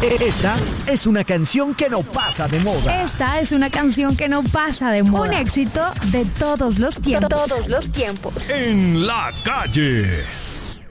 Esta es una canción que no pasa de moda. Esta es una canción que no pasa de moda. Un éxito de todos los tiempos. En la calle.